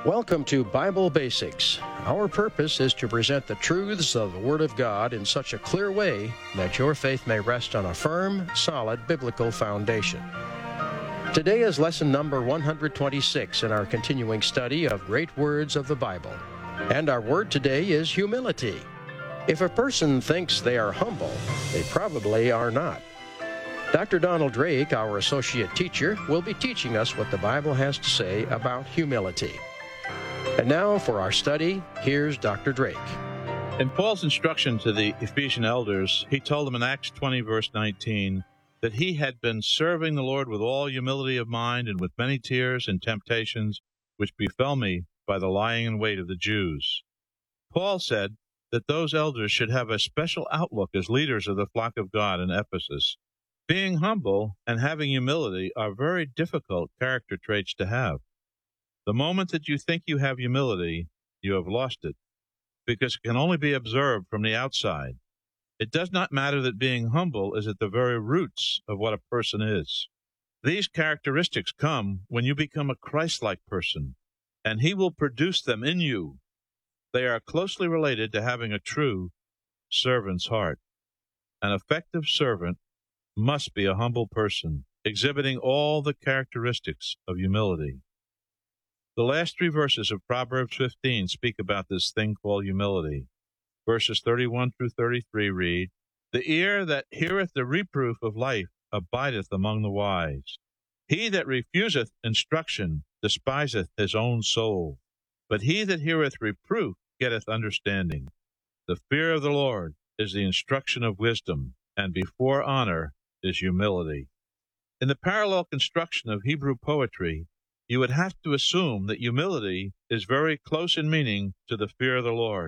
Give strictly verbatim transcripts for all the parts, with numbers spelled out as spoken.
Welcome to Bible Basics. Our purpose is to present the truths of the Word of God in such a clear way that your faith may rest on a firm, solid biblical foundation. Today is lesson number one hundred twenty-six in our continuing study of great words of the Bible. And our word today is humility. If a person thinks they are humble, they probably are not. Doctor Donald Drake, our associate teacher, will be teaching us what the Bible has to say about humility. And now for our study, here's Doctor Drake. In Paul's instruction to the Ephesian elders, he told them in Acts twenty, verse nineteen, that he had been serving the Lord with all humility of mind and with many tears and temptations which befell me by the lying in wait of the Jews. Paul said that those elders should have a special outlook as leaders of the flock of God in Ephesus. Being humble and having humility are very difficult character traits to have. The moment that you think you have humility, you have lost it, because it can only be observed from the outside. It does not matter that being humble is at the very roots of what a person is. These characteristics come when you become a Christ-like person, and he will produce them in you. They are closely related to having a true servant's heart. An effective servant must be a humble person, exhibiting all the characteristics of humility. The last three verses of Proverbs fifteen speak about this thing called humility. Verses thirty-one through thirty-three read, "The ear that heareth the reproof of life abideth among the wise. He that refuseth instruction despiseth his own soul. But he that heareth reproof getteth understanding. The fear of the Lord is the instruction of wisdom, and before honor is humility." In the parallel construction of Hebrew poetry, you would have to assume that humility is very close in meaning to the fear of the Lord.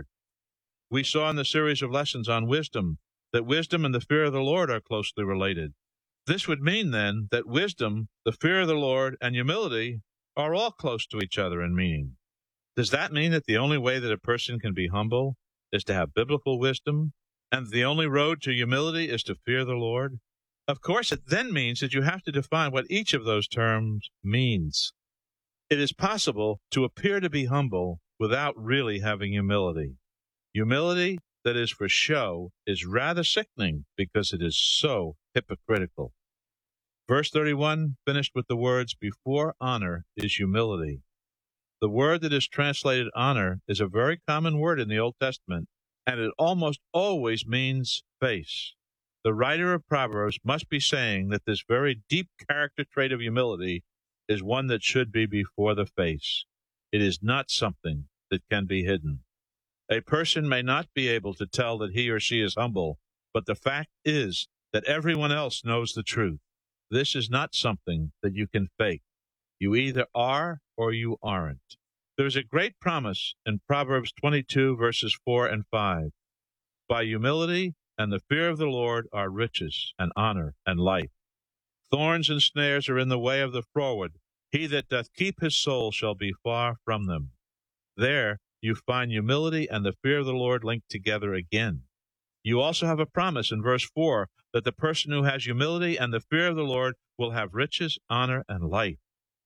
We saw in the series of lessons on wisdom that wisdom and the fear of the Lord are closely related. This would mean, then, that wisdom, the fear of the Lord, and humility are all close to each other in meaning. Does that mean that the only way that a person can be humble is to have biblical wisdom, and the only road to humility is to fear the Lord? Of course, it then means that you have to define what each of those terms means. It is possible to appear to be humble without really having humility. Humility that is for show is rather sickening because it is so hypocritical. Verse thirty-one finished with the words, "Before honor is humility." The word that is translated honor is a very common word in the Old Testament, and it almost always means face. The writer of Proverbs must be saying that this very deep character trait of humility is one that should be before the face. It is not something that can be hidden. A person may not be able to tell that he or she is humble, but the fact is that everyone else knows the truth. This is not something that you can fake. You either are or you aren't. There is a great promise in Proverbs twenty-two, verses four and five. By humility and the fear of the Lord are riches and honor and life. Thorns and snares are in the way of the froward. He that doth keep his soul shall be far from them. There you find humility and the fear of the Lord linked together again. You also have a promise in verse four that the person who has humility and the fear of the Lord will have riches, honor, and life.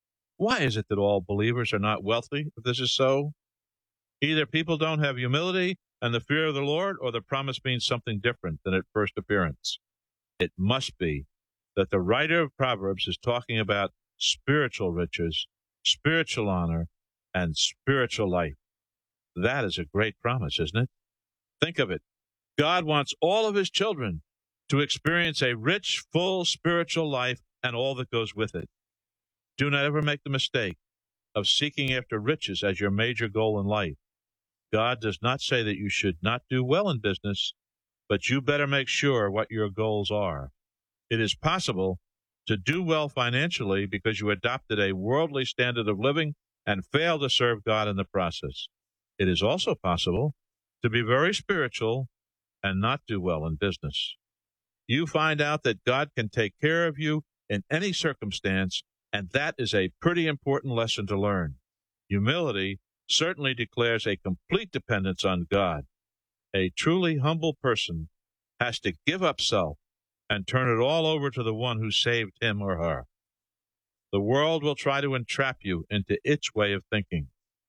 Why is it that all believers are not wealthy if this is so? Either people don't have humility and the fear of the Lord, or the promise means something different than at first appearance. It must be that the writer of Proverbs is talking about spiritual riches, spiritual honor, and spiritual life. That is a great promise, isn't it? Think of it. God wants all of his children to experience a rich, full spiritual life and all that goes with it. Do not ever make the mistake of seeking after riches as your major goal in life. God does not say that you should not do well in business, but you better make sure what your goals are. It is possible to do well financially because you adopted a worldly standard of living and fail to serve God in the process. It is also possible to be very spiritual and not do well in business. You find out that God can take care of you in any circumstance, and that is a pretty important lesson to learn. Humility certainly declares a complete dependence on God. A truly humble person has to give up self and turn it all over to the one who saved him or her. The world will try to entrap you into its way of thinking.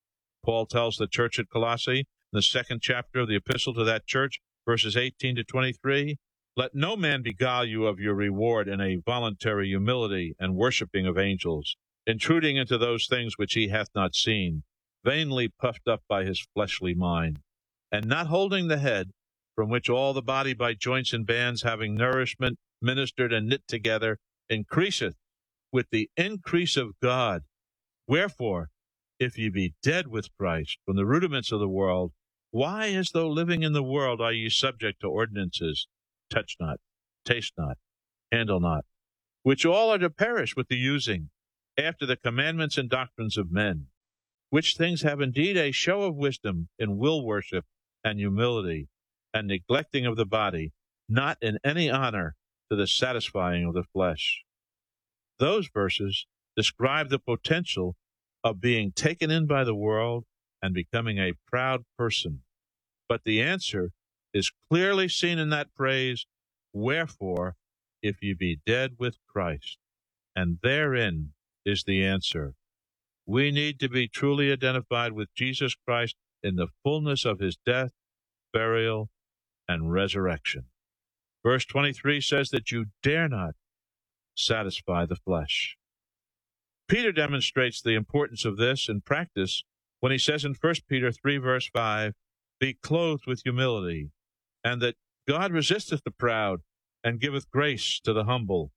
Paul tells the church at Colossae, in the second chapter of the epistle to that church, verses eighteen to twenty-three, "Let no man beguile you of your reward in a voluntary humility and worshipping of angels, intruding into those things which he hath not seen, vainly puffed up by his fleshly mind, and not holding the head, from which all the body by joints and bands, having nourishment, ministered and knit together, increaseth with the increase of God. Wherefore, if ye be dead with Christ from the rudiments of the world, why, as though living in the world, are ye subject to ordinances, touch not, taste not, handle not, which all are to perish with the using, after the commandments and doctrines of men, which things have indeed a show of wisdom in will worship and humility, and neglecting of the body, not in any honor to the satisfying of the flesh." Those verses describe the potential of being taken in by the world and becoming a proud person. But the answer is clearly seen in that phrase, "Wherefore, if ye be dead with Christ." And therein is the answer. We need to be truly identified with Jesus Christ in the fullness of his death, burial, and resurrection. Verse twenty-three says that you dare not satisfy the flesh. Peter demonstrates the importance of this in practice when he says in First Peter three, verse five, "Be clothed with humility, and that God resisteth the proud, and giveth grace to the humble."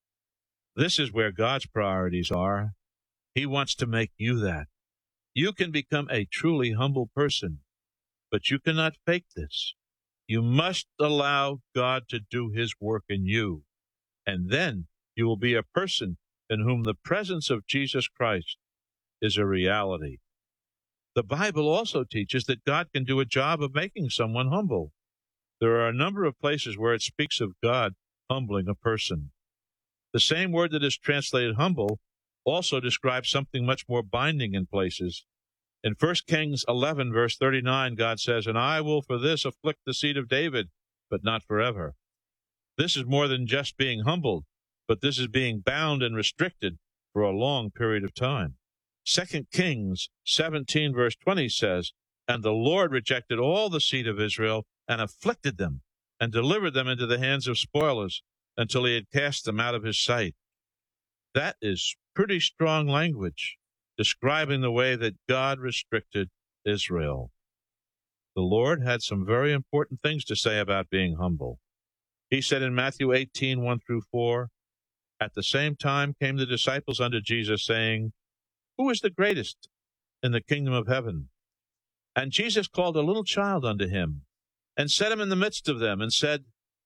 This is where God's priorities are. He wants to make you that. You can become a truly humble person, but you cannot fake this. You must allow God to do his work in you, and then you will be a person in whom the presence of Jesus Christ is a reality. The Bible also teaches that God can do a job of making someone humble. There are a number of places where it speaks of God humbling a person. The same word that is translated humble also describes something much more binding in places. In First Kings eleven, verse thirty-nine, God says, "And I will for this afflict the seed of David, but not forever." This is more than just being humbled, but this is being bound and restricted for a long period of time. Second Kings seventeen, verse twenty says, "And the Lord rejected all the seed of Israel, and afflicted them, and delivered them into the hands of spoilers, until he had cast them out of his sight." That is pretty strong language, describing the way that God restricted Israel. The Lord had some very important things to say about being humble. He said in Matthew eighteen, one through four, "At the same time came the disciples unto Jesus, saying, Who is the greatest in the kingdom of heaven? And Jesus called a little child unto him, and set him in the midst of them, and said,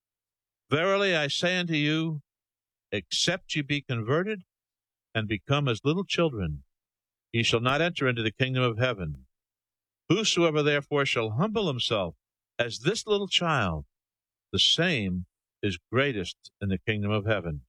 Verily I say unto you, except ye be converted, and become as little children, ye shall not enter into the kingdom of heaven. Whosoever therefore shall humble himself as this little child, the same is greatest in the kingdom of heaven."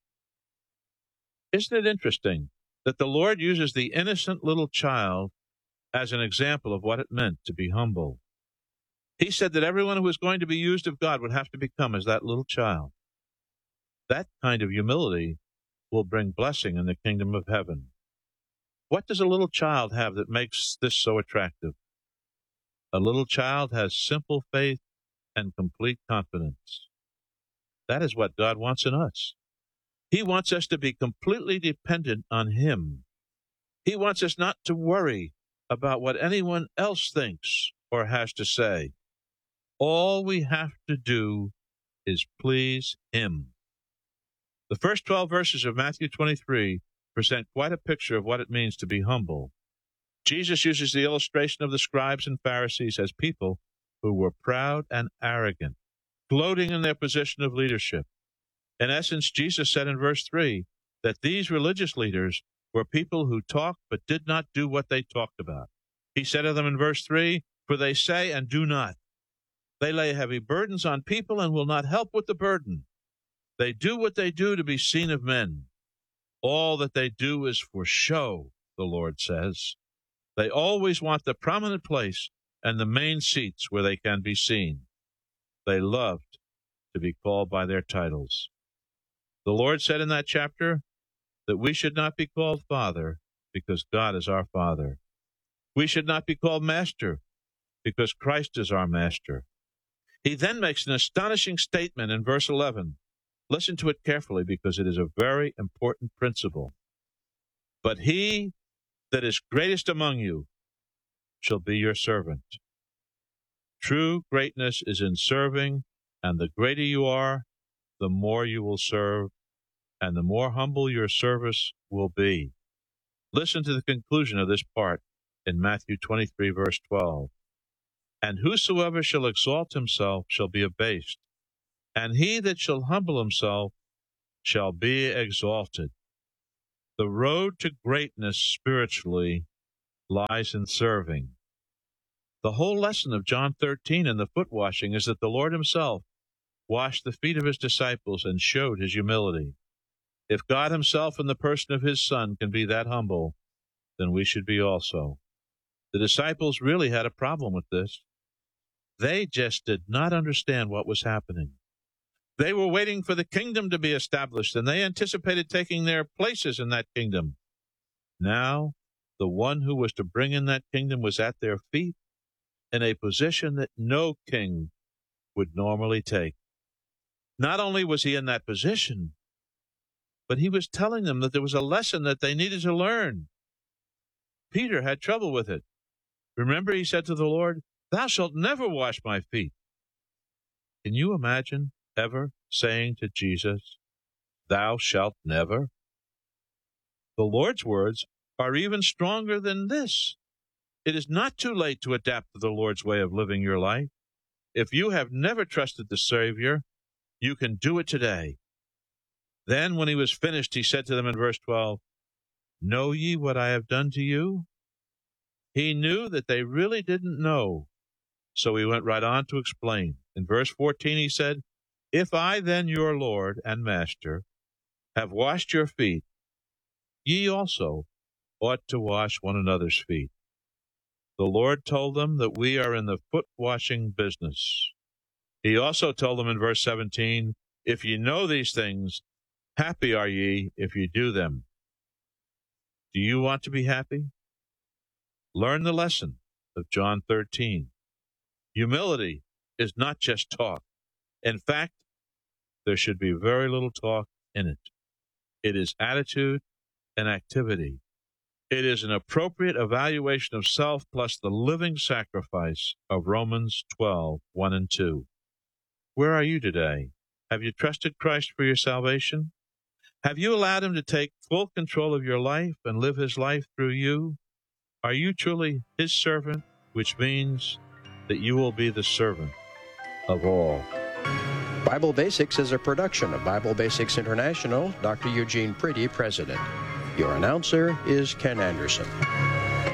Isn't it interesting that the Lord uses the innocent little child as an example of what it meant to be humble? He said that everyone who was going to be used of God would have to become as that little child. That kind of humility will bring blessing in the kingdom of heaven. What does a little child have that makes this so attractive? A little child has simple faith and complete confidence. That is what God wants in us. He wants us to be completely dependent on him. He wants us not to worry about what anyone else thinks or has to say. All we have to do is please him. The first twelve verses of Matthew twenty-three present quite a picture of what it means to be humble. Jesus uses the illustration of the scribes and Pharisees as people who were proud and arrogant, gloating in their position of leadership. In essence, Jesus said in verse three that these religious leaders were people who talked but did not do what they talked about. He said of them in verse three, "For they say and do not. They lay heavy burdens on people and will not help with the burden. They do what they do to be seen of men. All that they do is for show," the Lord says. They always want the prominent place and the main seats where they can be seen. They loved to be called by their titles. The Lord said in that chapter that we should not be called Father because God is our Father. We should not be called master, because Christ is our master. He then makes an astonishing statement in verse eleven. Listen to it carefully, because it is a very important principle. But he that is greatest among you shall be your servant. True greatness is in serving, and the greater you are, the more you will serve, and the more humble your service will be. Listen to the conclusion of this part in Matthew twenty-three, verse twelve. And whosoever shall exalt himself shall be abased, and he that shall humble himself shall be exalted. The road to greatness spiritually lies in serving. The whole lesson of John thirteen and the foot washing is that the Lord himself washed the feet of his disciples and showed his humility. If God himself in the person of his Son can be that humble, then we should be also. The disciples really had a problem with this. They just did not understand what was happening. They were waiting for the kingdom to be established, and they anticipated taking their places in that kingdom. Now, the one who was to bring in that kingdom was at their feet in a position that no king would normally take. Not only was he in that position, but he was telling them that there was a lesson that they needed to learn. Peter had trouble with it. Remember, he said to the Lord, "Thou shalt never wash my feet." Can you imagine ever saying to Jesus, "Thou shalt never"? The Lord's words are even stronger than this. It is not too late to adapt to the Lord's way of living your life. If you have never trusted the Savior, you can do it today. Then, when he was finished, he said to them in verse twelve, "Know ye what I have done to you?" He knew that they really didn't know, so he went right on to explain. In verse fourteen, he said, "If I then, your Lord and Master, have washed your feet, ye also ought to wash one another's feet." The Lord told them that we are in the foot-washing business. He also told them in verse seventeen, "If ye know these things, happy are ye if ye do them." Do you want to be happy? Learn the lesson of John thirteen. Humility is not just talk. In fact, there should be very little talk in it. It is attitude and activity. It is an appropriate evaluation of self plus the living sacrifice of Romans twelve, one and two. Where are you today? Have you trusted Christ for your salvation? Have you allowed him to take full control of your life and live his life through you? Are you truly his servant, which means that you will be the servant of all? Bible Basics is a production of Bible Basics International. Doctor Eugene Pretty, President. Your announcer is Ken Anderson.